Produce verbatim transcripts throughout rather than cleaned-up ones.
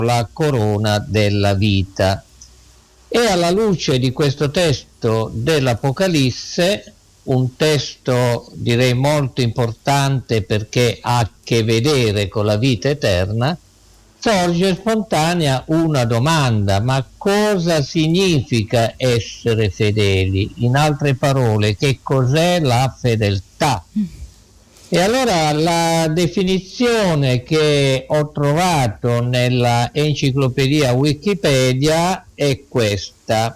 la corona della vita. E alla luce di questo testo dell'Apocalisse, un testo direi molto importante perché ha a che vedere con la vita eterna, sorge spontanea una domanda: ma cosa significa essere fedeli? In altre parole, che cos'è la fedeltà? E allora la definizione che ho trovato nella enciclopedia Wikipedia è questa: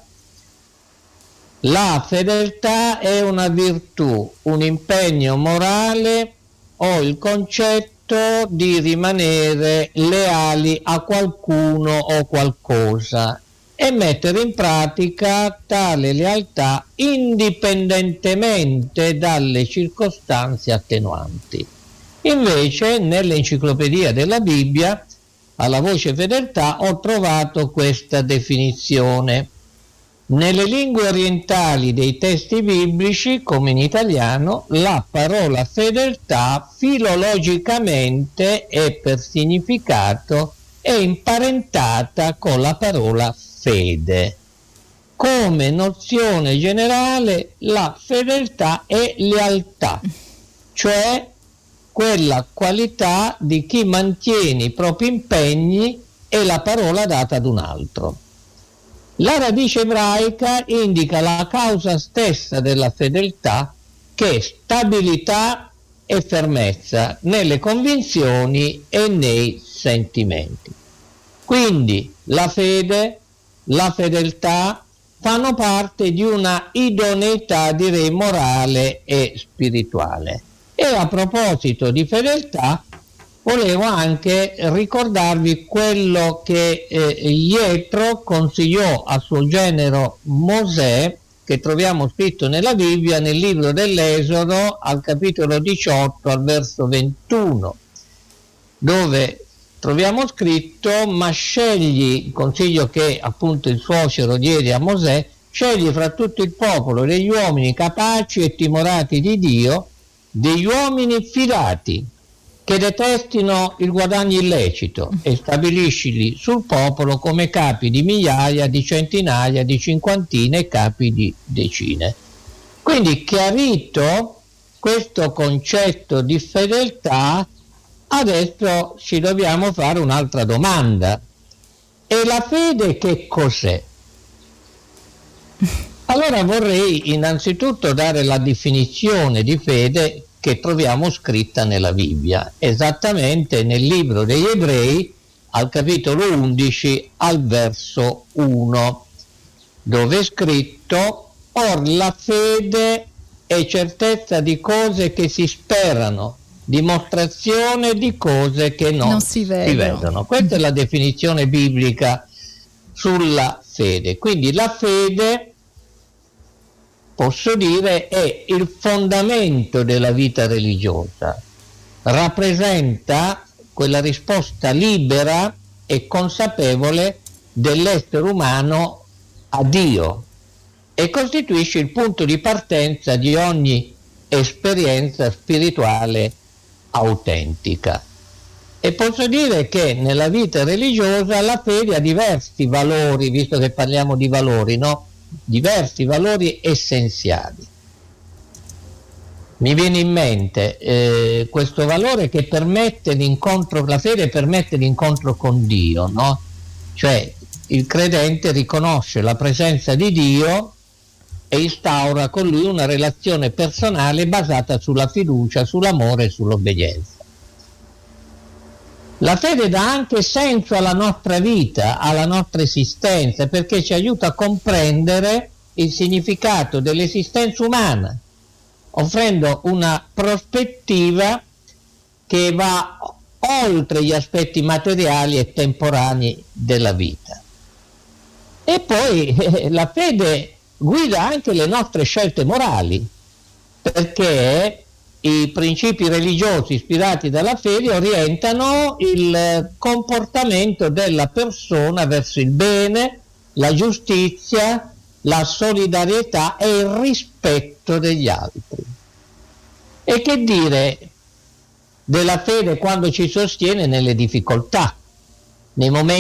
la fedeltà è una virtù, un impegno morale o il concetto di rimanere leali a qualcuno o qualcosa e mettere in pratica tale lealtà indipendentemente dalle circostanze attenuanti. Invece nell'enciclopedia della Bibbia, alla voce fedeltà, ho trovato questa definizione. Nelle lingue orientali dei testi biblici, come in italiano, la parola fedeltà filologicamente e per significato è imparentata con la parola fede. Come nozione generale, la fedeltà è lealtà, cioè quella qualità di chi mantiene i propri impegni e la parola data ad un altro. La radice ebraica indica la causa stessa della fedeltà, che è stabilità e fermezza nelle convinzioni e nei sentimenti. Quindi la fede, la fedeltà fanno parte di una idoneità, direi, morale e spirituale. E a proposito di fedeltà, volevo anche ricordarvi quello che eh, Jethro consigliò a suo genero Mosè, che troviamo scritto nella Bibbia, nel libro dell'Esodo, al capitolo diciotto, al verso ventuno, dove troviamo scritto: ma scegli, consiglio che appunto il suocero diede a Mosè, scegli fra tutto il popolo degli uomini capaci e timorati di Dio, degli uomini fidati, che detestino il guadagno illecito, e stabiliscili sul popolo come capi di migliaia, di centinaia, di cinquantine e capi di decine. Quindi, chiarito questo concetto di fedeltà, adesso ci dobbiamo fare un'altra domanda: e la fede che cos'è? Allora vorrei innanzitutto dare la definizione di fede che troviamo scritta nella Bibbia, esattamente nel libro degli Ebrei, al capitolo undici, al verso uno, dove è scritto: or la fede è certezza di cose che si sperano, dimostrazione di cose che non, non si vedono. si vedono. Questa è la definizione biblica sulla fede. Quindi la fede, posso dire, è il fondamento della vita religiosa, rappresenta quella risposta libera e consapevole dell'essere umano a Dio e costituisce il punto di partenza di ogni esperienza spirituale autentica. E posso dire che nella vita religiosa la fede ha diversi valori, visto che parliamo di valori, no? Diversi valori essenziali. Mi viene in mente eh, questo valore che permette l'incontro, la fede permette l'incontro con Dio, no? Cioè il credente riconosce la presenza di Dio e instaura con lui una relazione personale basata sulla fiducia, sull'amore e sull'obbedienza. La fede dà anche senso alla nostra vita, alla nostra esistenza, perché ci aiuta a comprendere il significato dell'esistenza umana, offrendo una prospettiva che va oltre gli aspetti materiali e temporanei della vita. E poi eh, la fede guida anche le nostre scelte morali, perché i principi religiosi ispirati dalla fede orientano il comportamento della persona verso il bene, la giustizia, la solidarietà e il rispetto degli altri. E che dire della fede quando ci sostiene nelle difficoltà, nei momenti